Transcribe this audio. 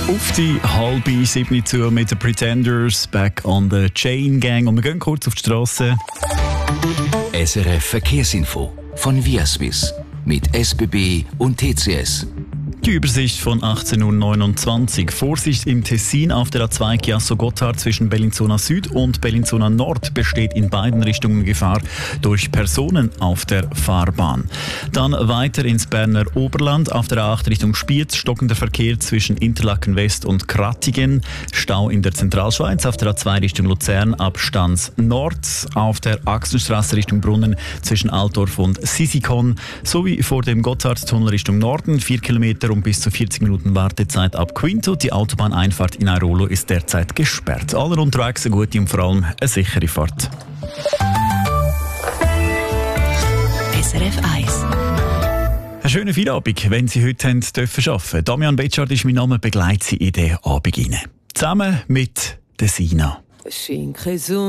Auf die 6:30 zu mit den Pretenders, Back on the Chain Gang. Und wir gehen kurz auf die Strasse. SRF Verkehrsinfo von Viaswiss mit SBB und TCS. Die Übersicht von 18:29 Uhr. Vorsicht im Tessin auf der A2 Chiasso-Gotthard zwischen Bellinzona Süd und Bellinzona Nord besteht in beiden Richtungen Gefahr durch Personen auf der Fahrbahn. Dann weiter ins Berner Oberland auf der A8 Richtung Spiez, stockender Verkehr zwischen Interlaken West und Krattigen, Stau in der Zentralschweiz auf der A2 Richtung Luzern ab Stanz Nord, auf der Axenstrasse Richtung Brunnen zwischen Altdorf und Sisikon sowie vor dem Gotthardtunnel Richtung Norden 4 Kilometer und bis zu 40 Minuten Wartezeit ab Quinto. Die Autobahneinfahrt in Airolo ist derzeit gesperrt. Alle unterwegs eine gute und vor allem eine sichere Fahrt. SRF 1. Einen schönen Feierabend, wenn Sie heute arbeiten dürfen. Damian Betschart ist mein Name, begleite Sie in den Abend rein. Zusammen mit der Sina. Schinken